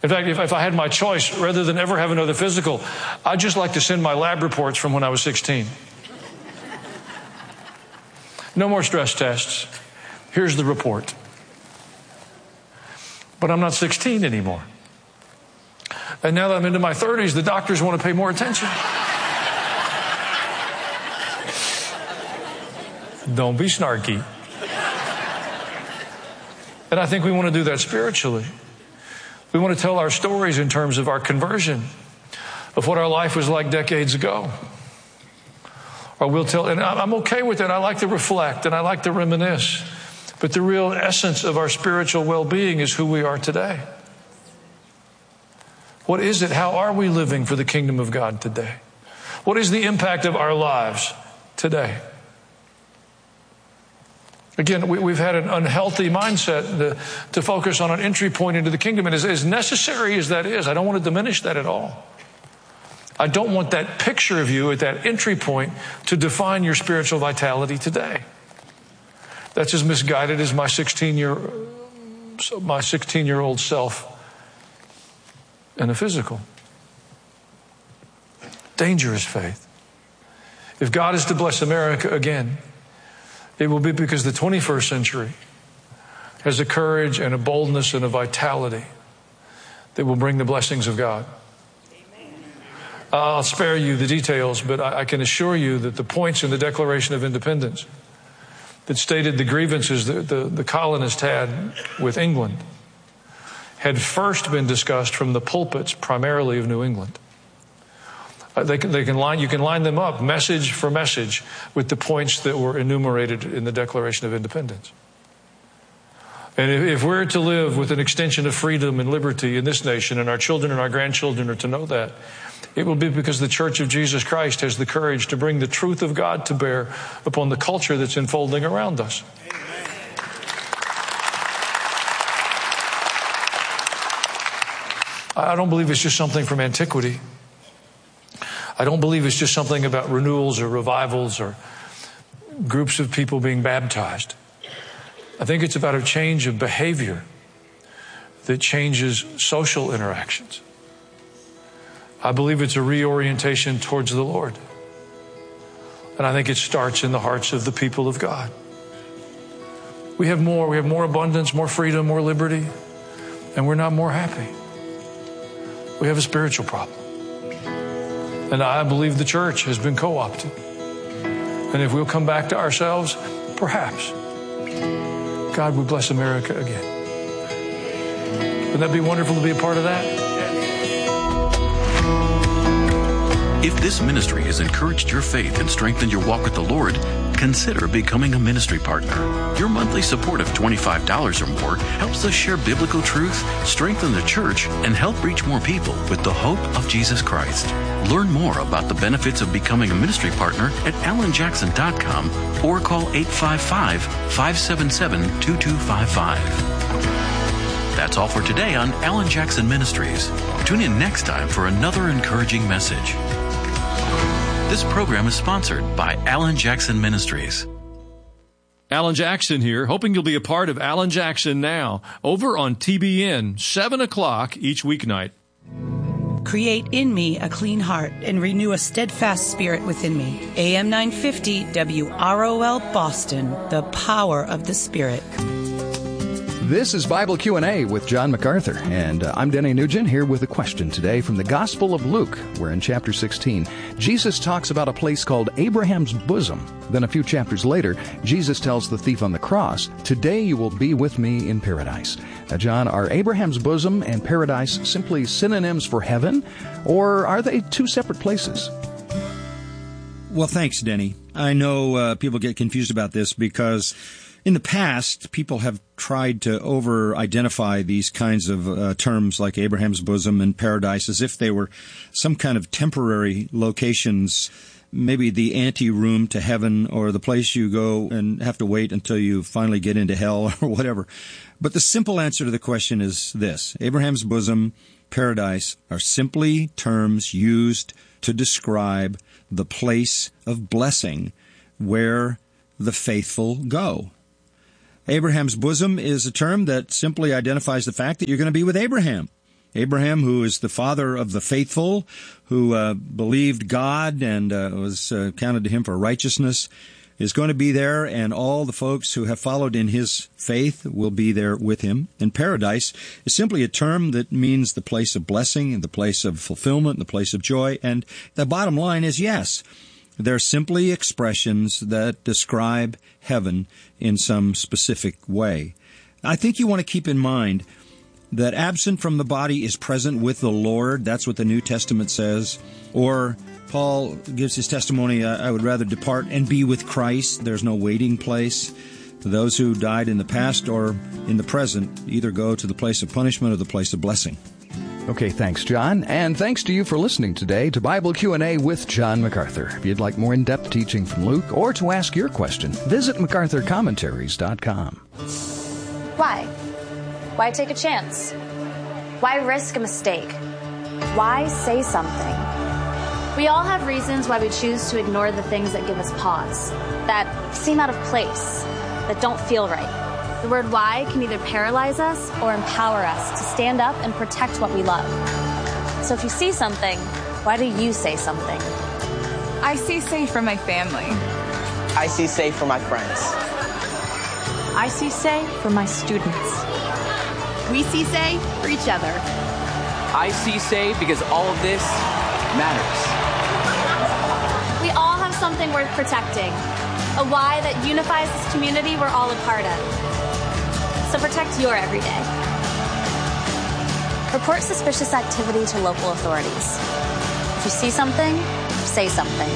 In fact, if I had my choice, rather than ever have another physical, I'd just like to send my lab reports from when I was 16. No more stress tests. Here's the report. But I'm not 16 anymore. And now that I'm into my 30s, the doctors want to pay more attention. Don't be snarky. And I think we want to do that spiritually. We want to tell our stories in terms of our conversion, of what our life was like decades ago. Or we'll tell, and I'm okay with it. I like to reflect and I like to reminisce. But the real essence of our spiritual well-being is who we are today. What is it? How are we living for the kingdom of God today? What is the impact of our lives today? Again, we've had an unhealthy mindset to focus on an entry point into the kingdom. And as necessary as that is, I don't want to diminish that at all. I don't want that picture of you at that entry point to define your spiritual vitality today. That's as misguided as my 16-year-old self in the physical. Dangerous faith. If God is to bless America again, it will be because the 21st century has a courage and a boldness and a vitality that will bring the blessings of God. I'll spare you the details, but I can assure you that the points in the Declaration of Independence that stated the grievances that the colonists had with England had first been discussed from the pulpits primarily of New England. You can line them up message for message with the points that were enumerated in the Declaration of Independence. And if we're to live with an extension of freedom and liberty in this nation, and our children and our grandchildren are to know that, it will be because the Church of Jesus Christ has the courage to bring the truth of God to bear upon the culture that's unfolding around us. I don't believe it's just something from antiquity. I don't believe it's just something about renewals or revivals or groups of people being baptized. I think it's about a change of behavior that changes social interactions. I believe it's a reorientation towards the Lord. And I think it starts in the hearts of the people of God. We have more abundance, more freedom, more liberty, and we're not more happy. We have a spiritual problem. And I believe the church has been co-opted. And if we'll come back to ourselves, perhaps God would bless America again. Wouldn't that be wonderful to be a part of that? If this ministry has encouraged your faith and strengthened your walk with the Lord, consider becoming a ministry partner. Your monthly support of $25 or more helps us share biblical truth, strengthen the church, and help reach more people with the hope of Jesus Christ. Learn more about the benefits of becoming a ministry partner at alanjackson.com or call 855-577-2255. That's all for today on Alan Jackson Ministries. Tune in next time for another encouraging message. This program is sponsored by Alan Jackson Ministries. Alan Jackson here, hoping you'll be a part of Alan Jackson Now, over on TBN, 7 o'clock each weeknight. Create in me a clean heart and renew a steadfast spirit within me. AM 950 WROL Boston, the power of the Spirit. This is Bible Q&A with John MacArthur, and I'm Denny Nugent here with a question today from the Gospel of Luke. We're in chapter 16. Jesus talks about a place called Abraham's bosom. Then a few chapters later, Jesus tells the thief on the cross, "Today you will be with me in paradise." Now, John, are Abraham's bosom and paradise simply synonyms for heaven, or are they two separate places? Well, thanks, Denny. I know people get confused about this because in the past, people have tried to over-identify these kinds of terms like Abraham's bosom and paradise as if they were some kind of temporary locations, maybe the ante-room to heaven or the place you go and have to wait until you finally get into hell or whatever. But the simple answer to the question is this. Abraham's bosom, paradise are simply terms used to describe the place of blessing where the faithful go. Abraham's bosom is a term that simply identifies the fact that you're going to be with Abraham. Abraham, who is the father of the faithful, who believed God and was counted to him for righteousness, is going to be there, and all the folks who have followed in his faith will be there with him. And paradise is simply a term that means the place of blessing and the place of fulfillment and the place of joy. And the bottom line is, yes, they're simply expressions that describe heaven in some specific way. I think you want to keep in mind that absent from the body is present with the Lord. That's what the New Testament says. Or Paul gives his testimony, I would rather depart and be with Christ. There's no waiting place. Those who died in the past or in the present either go to the place of punishment or the place of blessing. Okay, thanks, John. And thanks to you for listening today to Bible Q&A with John MacArthur. If you'd like more in-depth teaching from Luke or to ask your question, visit MacArthurCommentaries.com. Why? Why take a chance? Why risk a mistake? Why say something? We all have reasons why we choose to ignore the things that give us pause, that seem out of place, that don't feel right. The word why can either paralyze us or empower us to stand up and protect what we love. So if you see something, why do you say something? I see safe for my family. I see safe for my friends. I see say for my students. We see say for each other. I see say because all of this matters. We all have something worth protecting, a why that unifies this community we're all a part of. So protect your everyday. Report suspicious activity to local authorities. If you see something, say something.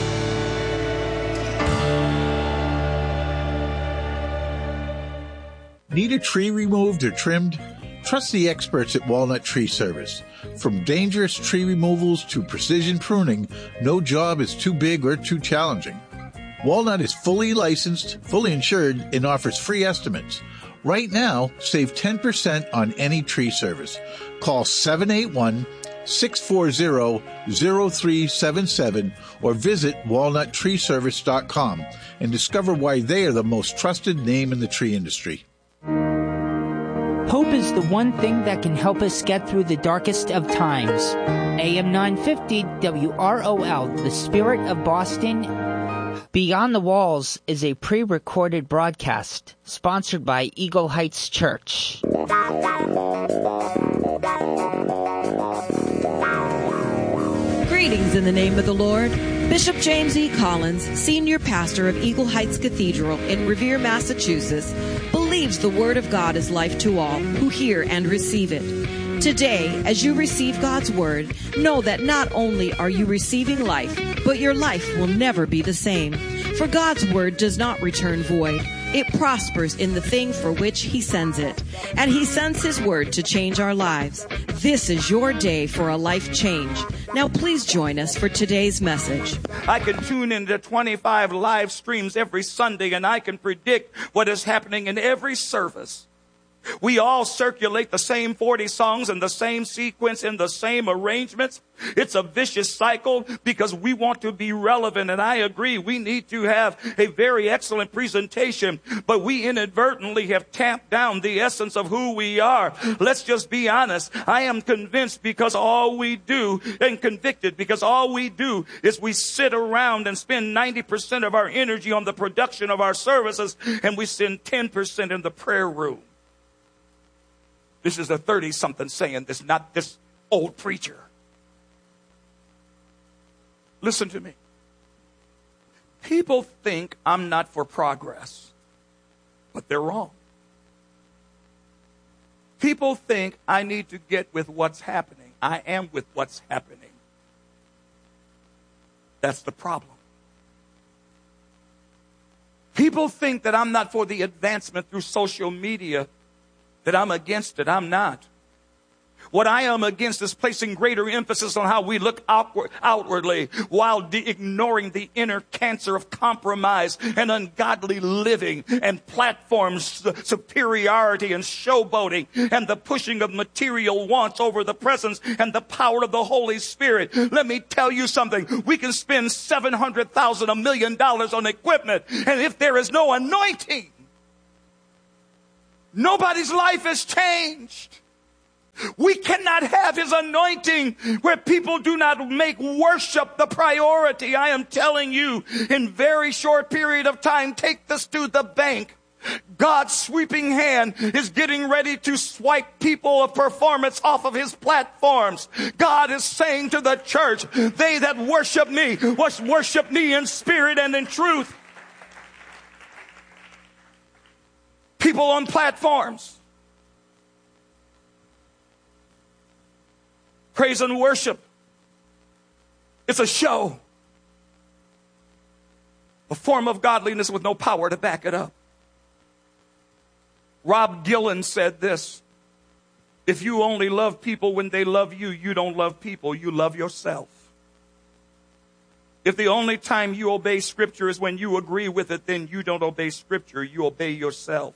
Need a tree removed or trimmed? Trust the experts at Walnut Tree Service. From dangerous tree removals to precision pruning, no job is too big or too challenging. Walnut is fully licensed, fully insured, and offers free estimates. Right now, save 10% on any tree service. Call 781-640-0377 or visit walnuttreeservice.com and discover why they are the most trusted name in the tree industry. Hope is the one thing that can help us get through the darkest of times. AM 950 WROL, the Spirit of Boston. Beyond the Walls is a pre-recorded broadcast sponsored by Eagle Heights Church. Greetings in the name of the Lord. Bishop James E. Collins, senior pastor of Eagle Heights Cathedral in Revere, Massachusetts, believes the Word of God is life to all who hear and receive it. Today, as you receive God's Word, know that not only are you receiving life, but your life will never be the same. For God's Word does not return void. It prospers in the thing for which He sends it. And He sends His Word to change our lives. This is your day for a life change. Now please join us for today's message. I can tune into 25 live streams every Sunday and I can predict what is happening in every service. We all circulate the same 40 songs in the same sequence, in the same arrangements. It's a vicious cycle because we want to be relevant. And I agree, we need to have a very excellent presentation, but we inadvertently have tamped down the essence of who we are. Let's just be honest. I am convinced because all we do, and convicted because all we do is we sit around and spend 90% of our energy on the production of our services, and we spend 10% in the prayer room. This is a 30-something saying this, not this old preacher. Listen to me. People think I'm not for progress, but they're wrong. People think I need to get with what's happening. I am with what's happening. That's the problem. People think that I'm not for the advancement through social media, that I'm against it. I'm not. What I am against is placing greater emphasis on how we look outwardly while ignoring the inner cancer of compromise and ungodly living and platforms, superiority and showboating and the pushing of material wants over the presence and the power of the Holy Spirit. Let me tell you something. We can spend $700,000, $1 million on equipment, and if there is no anointing, nobody's life is changed. We cannot have his anointing where people do not make worship the priority. I am telling you, in very short period of time, take this to the bank. God's sweeping hand is getting ready to swipe people of performance off of his platforms. God is saying to the church, they that worship me must worship me in spirit and in truth. People on platforms. Praise and worship. It's a show. A form of godliness with no power to back it up. Rob Gillen said this: if you only love people when they love you, you don't love people, you love yourself. If the only time you obey Scripture is when you agree with it, then you don't obey Scripture, you obey yourself.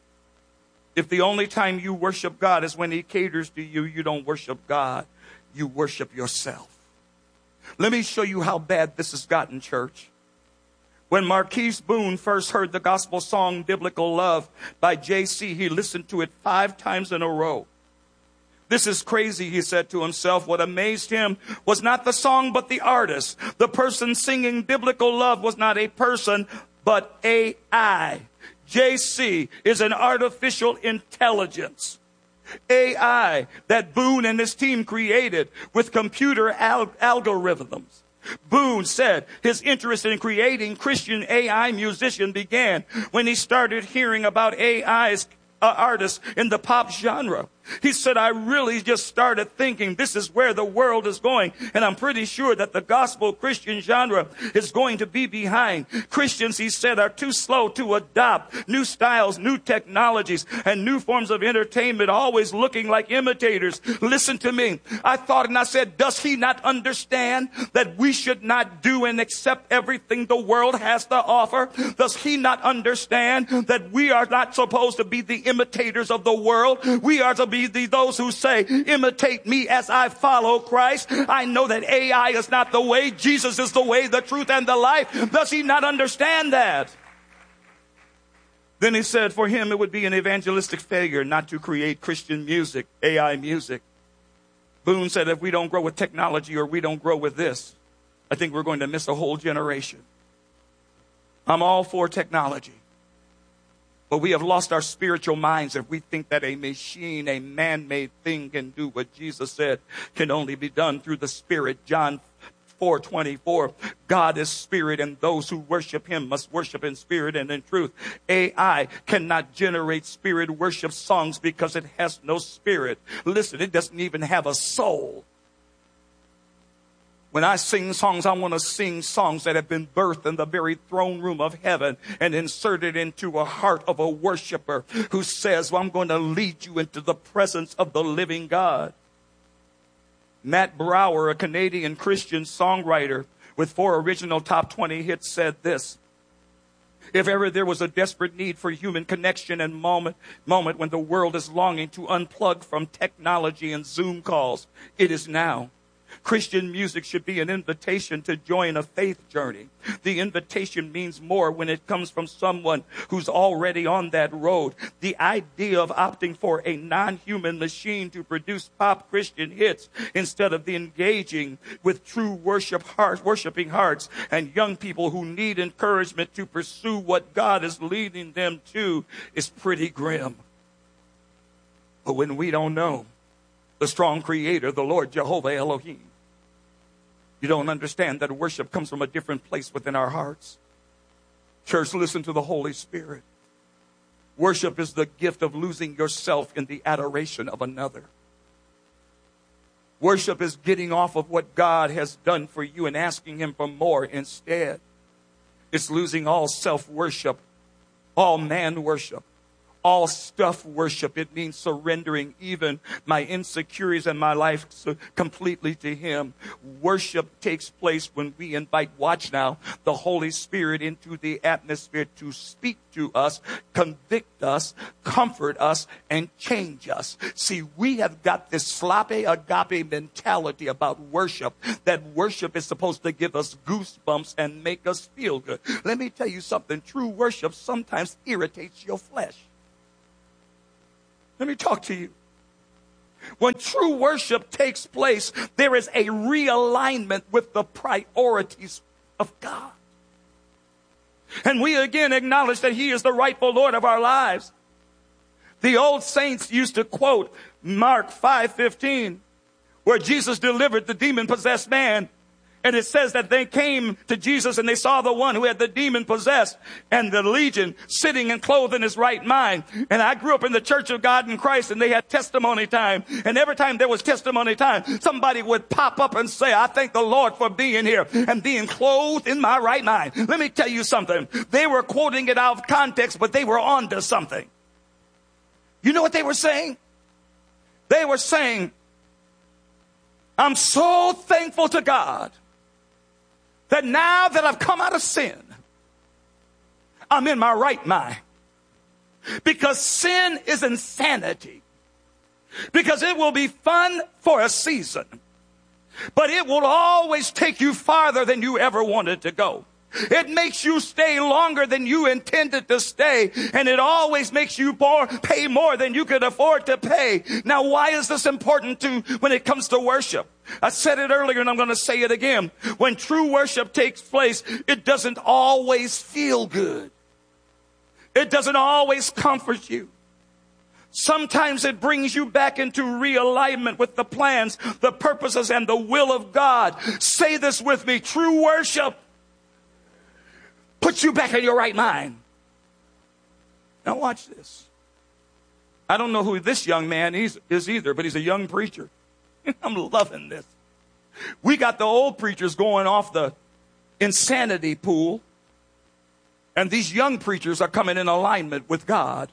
If the only time you worship God is when he caters to you, you don't worship God, you worship yourself. Let me show you how bad this has gotten, church. When Marquise Boone first heard the gospel song Biblical Love by J.C., he listened to it 5 times in a row. This is crazy, he said to himself. What amazed him was not the song, but the artist. The person singing Biblical Love was not a person, but AI. J.C. is an artificial intelligence. AI that Boone and his team created with computer algorithms. Boone said his interest in creating Christian AI musician began when he started hearing about AI's artists in the pop genre. He said, I really just started thinking this is where the world is going. And I'm pretty sure that the gospel Christian genre is going to be behind. Christians, he said, are too slow to adopt new styles, new technologies, and new forms of entertainment, always looking like imitators. Listen to me. I thought and I said, does he not understand that we should not do and accept everything the world has to offer? Does he not understand that we are not supposed to be the imitators of the world? We are to be those who say, imitate me as I follow Christ. I know that AI is not the way. Jesus is the way, the truth, and the life. Does he not understand that? Then he said for him it would be an evangelistic failure not to create Christian music, AI music. Boone said if we don't grow with technology or we don't grow with this, I think we're going to miss a whole generation. I'm all for technology. But we have lost our spiritual minds if we think that a machine, a man-made thing can do what Jesus said can only be done through the Spirit. John 4:24. God is spirit, and those who worship him must worship in spirit and in truth. AI cannot generate spirit worship songs because it has no spirit. Listen, it doesn't even have a soul. When I sing songs, I want to sing songs that have been birthed in the very throne room of heaven and inserted into a heart of a worshiper who says, well, I'm going to lead you into the presence of the living God. Matt Brower, a Canadian Christian songwriter with 4 original top 20 hits, said this: if ever there was a desperate need for human connection and moment when the world is longing to unplug from technology and Zoom calls, it is now. Christian music should be an invitation to join a faith journey. The invitation means more when it comes from someone who's already on that road. The idea of opting for a non-human machine to produce pop Christian hits instead of the engaging with true worshiping hearts and young people who need encouragement to pursue what God is leading them to is pretty grim. But when we don't know the strong creator, the Lord Jehovah Elohim, you don't understand that worship comes from a different place within our hearts. Church, listen to the Holy Spirit. Worship is the gift of losing yourself in the adoration of another. Worship is getting off of what God has done for you and asking him for more instead. It's losing all self-worship, all man worship, all stuff worship. It means surrendering even my insecurities and my life completely to him. Worship takes place when we invite, watch now, the Holy Spirit into the atmosphere to speak to us, convict us, comfort us, and change us. See, we have got this sloppy agape mentality about worship, that worship is supposed to give us goosebumps and make us feel good. Let me tell you something. True worship sometimes irritates your flesh. Let me talk to you. When true worship takes place, there is a realignment with the priorities of God. And we again acknowledge that he is the rightful Lord of our lives. The old saints used to quote Mark 5:15, where Jesus delivered the demon-possessed man. And it says that they came to Jesus and they saw the one who had the demon possessed and the legion sitting and clothed in his right mind. And I grew up in the Church of God in Christ, and they had testimony time. And every time there was testimony time, somebody would pop up and say, I thank the Lord for being here and being clothed in my right mind. Let me tell you something. They were quoting it out of context, but they were on to something. You know what they were saying? They were saying, I'm so thankful to God that now that I've come out of sin, I'm in my right mind. Because sin is insanity. Because it will be fun for a season, but it will always take you farther than you ever wanted to go. It makes you stay longer than you intended to stay, and it always makes you pay more than you could afford to pay. Now, why is this important when it comes to worship? I said it earlier, and I'm going to say it again. When true worship takes place, it doesn't always feel good. It doesn't always comfort you. Sometimes it brings you back into realignment with the plans, the purposes, and the will of God. Say this with me. True worship puts you back in your right mind. Now watch this. I don't know who this young man is either, but he's a young preacher. I'm loving this. We got the old preachers going off the insanity pool, and these young preachers are coming in alignment with God.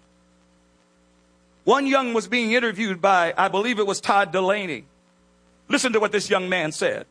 One young was being interviewed by, I believe it was Todd Delaney. Listen to what this young man said.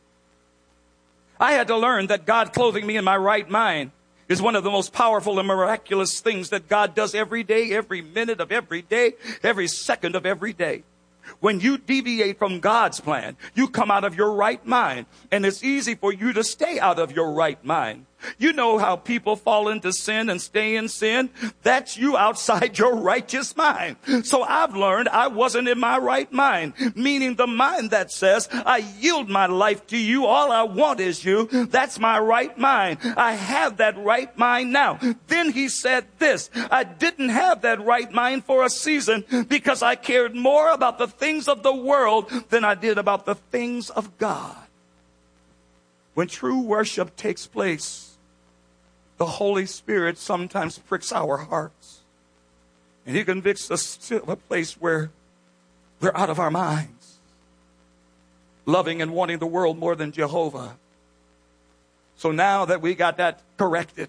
I had to learn that God clothing me in my right mind is one of the most powerful and miraculous things that God does every day, every minute of every day, every second of every day. When you deviate from God's plan, you come out of your right mind, and it's easy for you to stay out of your right mind. You know how people fall into sin and stay in sin? That's you outside your righteous mind. So I've learned I wasn't in my right mind, meaning the mind that says, I yield my life to you. All I want is you. That's my right mind. I have that right mind now. Then he said this, I didn't have that right mind for a season because I cared more about the things of the world than I did about the things of God. When true worship takes place, the Holy Spirit sometimes pricks our hearts. And he convicts us to a place where we're out of our minds, loving and wanting the world more than Jehovah. So now that we got that corrected,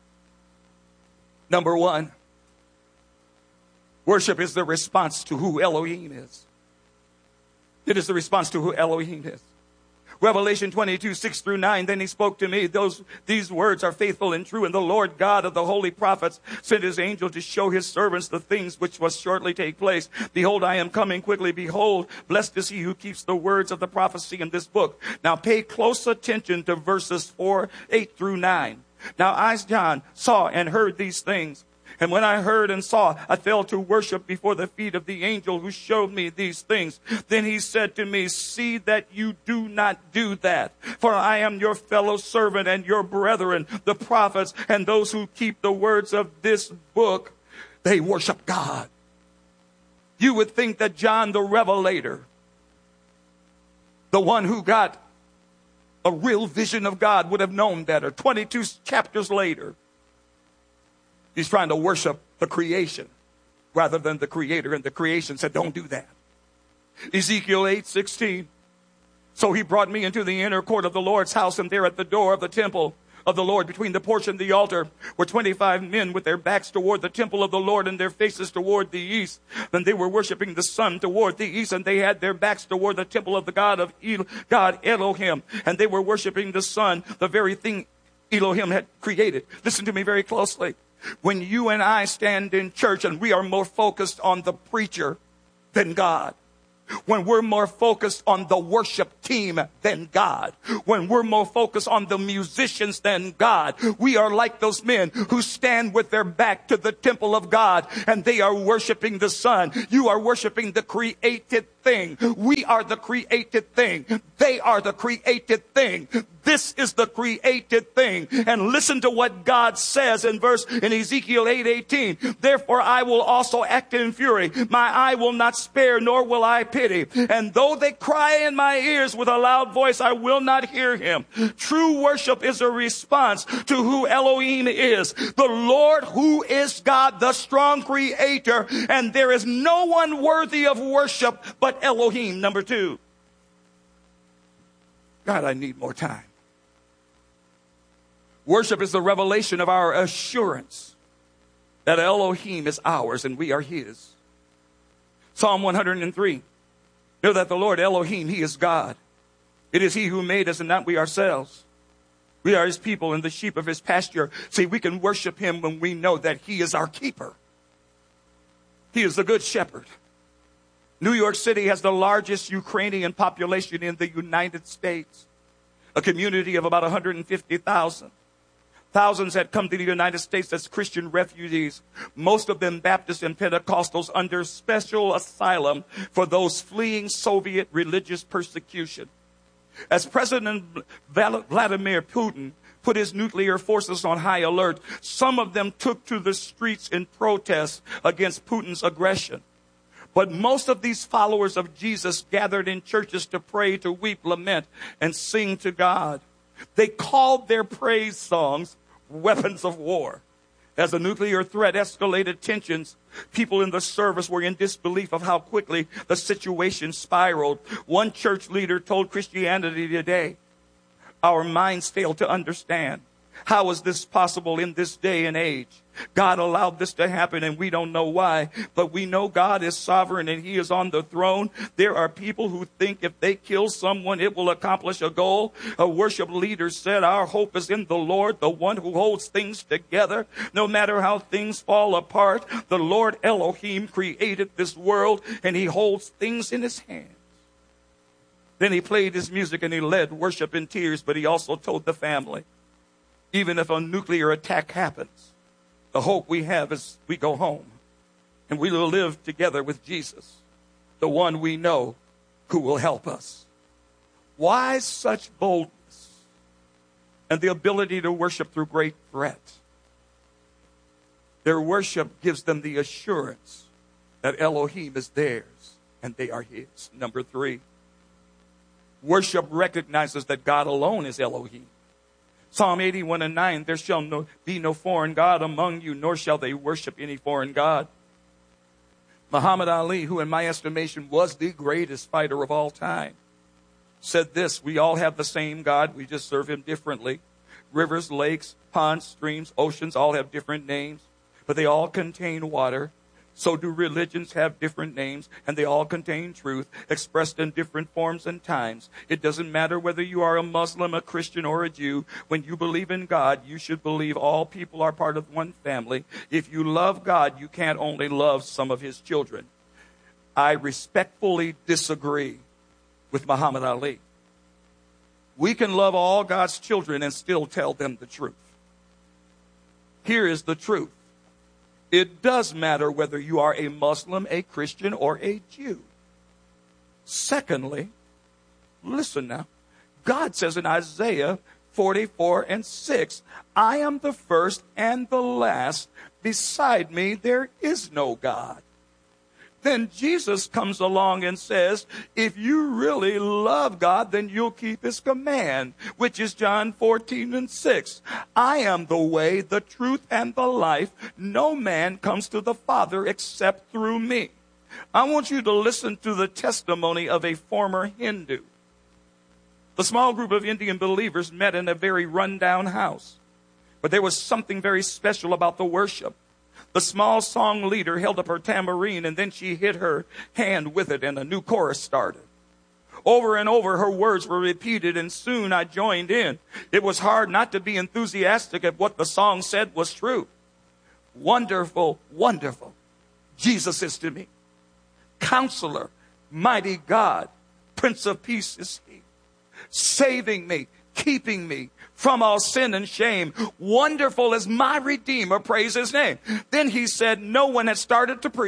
number one, worship is the response to who Elohim is. It is the response to who Elohim is. Revelation 22:6-9. Then he spoke to me. These words are faithful and true. And the Lord God of the holy prophets sent his angel to show his servants the things which must shortly take place. Behold, I am coming quickly. Behold, blessed is he who keeps the words of the prophecy in this book. Now pay close attention to verses 8-9. Now I, John, saw and heard these things. And when I heard and saw, I fell to worship before the feet of the angel who showed me these things. Then he said to me, see that you do not do that. For I am your fellow servant and your brethren, the prophets, and those who keep the words of this book. They worship God. You would think that John the Revelator, the one who got a real vision of God, would have known better. 22 chapters later, he's trying to worship the creation rather than the creator. And the creation said, don't do that. Ezekiel 8:16. So he brought me into the inner court of the Lord's house, and there at the door of the temple of the Lord, between the porch and the altar, were 25 men with their backs toward the temple of the Lord and their faces toward the east. Then they were worshiping the sun toward the east, and they had their backs toward the temple of the God Elohim. And they were worshiping the sun, the very thing Elohim had created. Listen to me very closely. When you and I stand in church and we are more focused on the preacher than God, when we're more focused on the worship team than God, when we're more focused on the musicians than God, we are like those men who stand with their back to the temple of God and they are worshiping the sun. You are worshiping the created thing. We are the created thing. They are the created thing. This is the created thing. And listen to what God says in Ezekiel 8:18. Therefore I will also act in fury. My eye will not spare, nor will I pity. And though they cry in my ears with a loud voice, I will not hear him. True worship is a response to who Elohim is. The Lord who is God, the strong creator. And there is no one worthy of worship but Elohim. Number 2. God, I need more time. Worship is the revelation of our assurance that Elohim is ours and we are his. Psalm 103. Know that the Lord Elohim, he is God. It is he who made us and not we ourselves. We are his people and the sheep of his pasture. See, we can worship him when we know that he is our keeper. He is the good shepherd. New York City has the largest Ukrainian population in the United States. A community of about 150,000. Thousands had come to the United States as Christian refugees, most of them Baptists and Pentecostals, under special asylum for those fleeing Soviet religious persecution. As President Vladimir Putin put his nuclear forces on high alert, some of them took to the streets in protest against Putin's aggression. But most of these followers of Jesus gathered in churches to pray, to weep, lament, and sing to God. They called their praise songs weapons of war. As the nuclear threat escalated tensions, people in the service were in disbelief of how quickly the situation spiraled. One church leader told Christianity Today, "Our minds fail to understand. How is this possible in this day and age? God allowed this to happen and we don't know why, but we know God is sovereign and he is on the throne. There are people who think if they kill someone, it will accomplish a goal." A worship leader said, "Our hope is in the Lord, the one who holds things together. No matter how things fall apart, the Lord Elohim created this world and he holds things in his hands." Then he played his music and he led worship in tears, but he also told the family, even if a nuclear attack happens, the hope we have is we go home and we will live together with Jesus, the one we know who will help us. Why such boldness and the ability to worship through great threat? Their worship gives them the assurance that Elohim is theirs and they are his. Number 3, worship recognizes that God alone is Elohim. Psalm 81:9, there shall be no foreign God among you, nor shall they worship any foreign God. Muhammad Ali, who in my estimation was the greatest fighter of all time, said this: "We all have the same God, we just serve him differently. Rivers, lakes, ponds, streams, oceans all have different names, but they all contain water. So do religions have different names, and they all contain truth, expressed in different forms and times. It doesn't matter whether you are a Muslim, a Christian, or a Jew. When you believe in God, you should believe all people are part of one family. If you love God, you can't only love some of his children." I respectfully disagree with Muhammad Ali. We can love all God's children and still tell them the truth. Here is the truth. It does matter whether you are a Muslim, a Christian, or a Jew. Secondly, listen now. God says in Isaiah 44:6, "I am the first and the last. Beside me there is no God." Then Jesus comes along and says, if you really love God, then you'll keep his command, which is John 14:6. "I am the way, the truth, and the life. No man comes to the Father except through me." I want you to listen to the testimony of a former Hindu. The small group of Indian believers met in a very rundown house, but there was something very special about the worship. The small song leader held up her tambourine and then she hit her hand with it and a new chorus started. Over and over her words were repeated and soon I joined in. It was hard not to be enthusiastic if what the song said was true. "Wonderful, wonderful, Jesus is to me. Counselor, mighty God, Prince of Peace is he. Saving me, keeping me from all sin and shame. Wonderful is my Redeemer, praise his name." Then he said no one had started to preach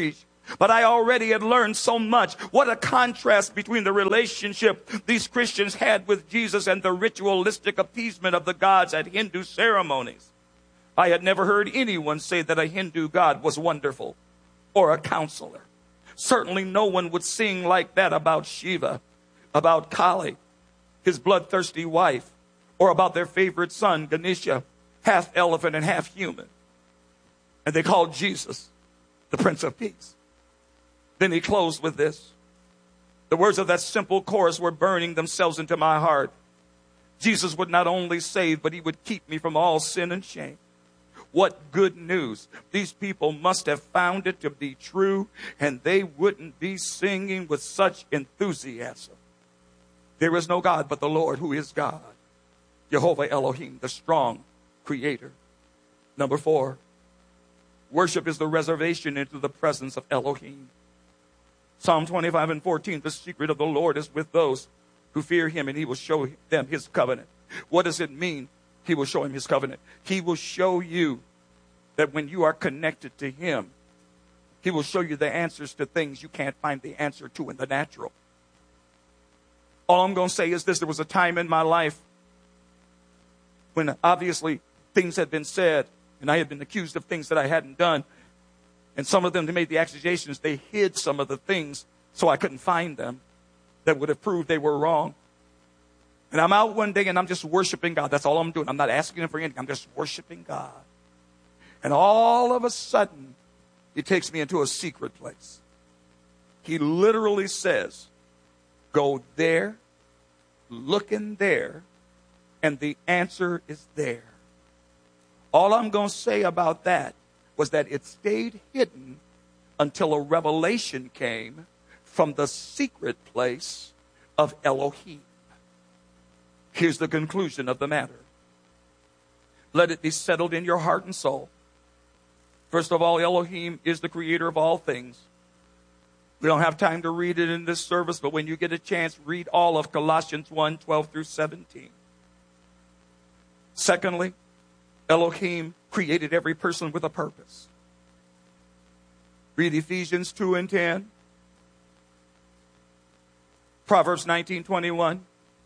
But I already had learned so much. What a contrast between the relationship these Christians had with Jesus and the ritualistic appeasement of the gods at Hindu ceremonies. I had never heard anyone say that a Hindu god was wonderful or a counselor. Certainly no one would sing like that about Shiva, about Kali, his bloodthirsty wife, or about their favorite son, Ganesha, half elephant and half human. And they called Jesus the Prince of Peace. Then he closed with this. The words of that simple chorus were burning themselves into my heart. Jesus would not only save, but he would keep me from all sin and shame. What good news. These people must have found it to be true, and they wouldn't be singing with such enthusiasm. There is no God but the Lord, who is God. Jehovah Elohim, the strong creator. Number 4, worship is the reservation into the presence of Elohim. Psalm 25:14, the secret of the Lord is with those who fear him, and he will show them his covenant. What does it mean? He will show him his covenant. He will show you that when you are connected to him, he will show you the answers to things you can't find the answer to in the natural. All I'm going to say is this. There was a time in my life when obviously things had been said, and I had been accused of things that I hadn't done. And some of them, they made the accusations. They hid some of the things so I couldn't find them that would have proved they were wrong. And I'm out one day and I'm just worshiping God. That's all I'm doing. I'm not asking him for anything. I'm just worshiping God. And all of a sudden, he takes me into a secret place. He literally says, go there, look in there, and the answer is there. All I'm going to say about that was that it stayed hidden until a revelation came from the secret place of Elohim. Here's the conclusion of the matter. Let it be settled in your heart and soul. First of all, Elohim is the creator of all things. We don't have time to read it in this service, but when you get a chance, read all of Colossians 1:12-17. Secondly, Elohim created every person with a purpose. Read Ephesians 2:10. Proverbs 19:21.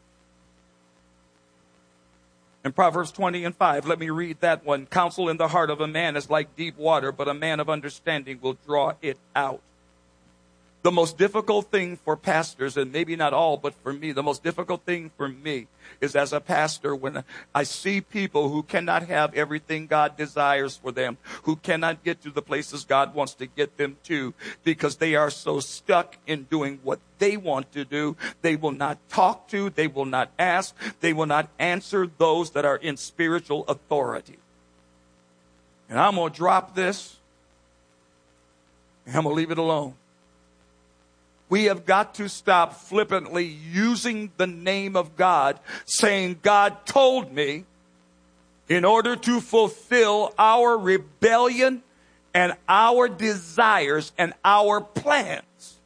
And Proverbs 20:5. Let me read that one. Counsel in the heart of a man is like deep water, but a man of understanding will draw it out. The most difficult thing for pastors, and maybe not all, but for me, the most difficult thing for me is as a pastor when I see people who cannot have everything God desires for them, who cannot get to the places God wants to get them to because they are so stuck in doing what they want to do. They will not talk to, they will not ask, they will not answer those that are in spiritual authority. And I'm going to drop this, and I'm going to leave it alone. We have got to stop flippantly using the name of God, saying, God told me, in order to fulfill our rebellion and our desires and our plans.